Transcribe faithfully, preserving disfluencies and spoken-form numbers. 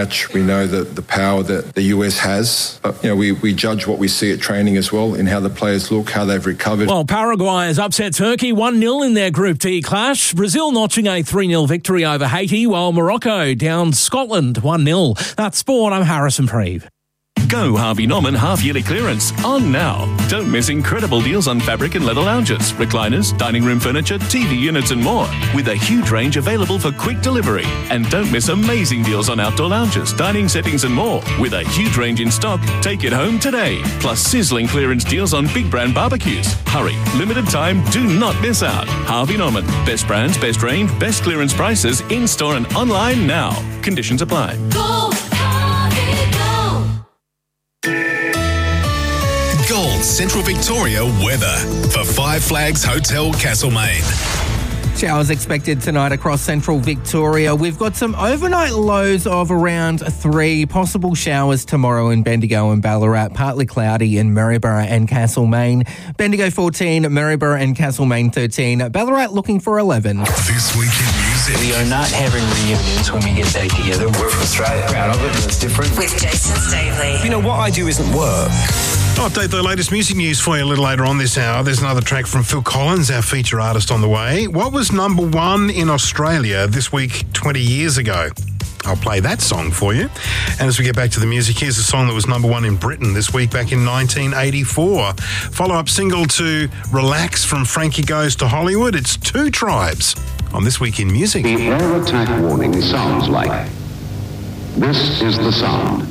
We know that the power that the U S has. But, you know, we, we judge what we see at training as well in how the players look, how they've recovered. Well, Paraguay has upset Turkey one nil in their Group D clash. Brazil notching a three nil victory over Haiti, while Morocco down Scotland one nil. That's sport. I'm Harrison Preeve. Go Harvey Norman half-yearly clearance on now. Don't miss incredible deals on fabric and leather lounges, recliners, dining room furniture, T V units and more, with a huge range available for quick delivery. And don't miss amazing deals on outdoor lounges, dining settings and more, with a huge range in stock. Take it home today. Plus sizzling clearance deals on big brand barbecues. Hurry, limited time, do not miss out. Harvey Norman, best brands, best range, best clearance prices, in-store and online now. Conditions apply. Go! Gold Central Victoria weather for Five Flags Hotel Castlemaine. Showers expected tonight across central Victoria. We've got some overnight lows of around three. Possible showers tomorrow in Bendigo and Ballarat. Partly cloudy in Maryborough and Castlemaine. Bendigo fourteen, Maryborough and Castlemaine thirteen. Ballarat looking for eleven. This week in music. We are not having reunions when we get back together. We're from Australia. Proud of it. It's different. With Jason Stavely. You know, what I do isn't work. I'll update the latest music news for you a little later on this hour. There's another track from Phil Collins, our feature artist, on the way. What was number one in Australia this week twenty years ago? I'll play that song for you. And as we get back to the music, here's a song that was number one in Britain this week back in nineteen eighty-four. Follow-up single to Relax from Frankie Goes to Hollywood. It's Two Tribes on This Week in Music. The air attack warning sounds like this is the sound.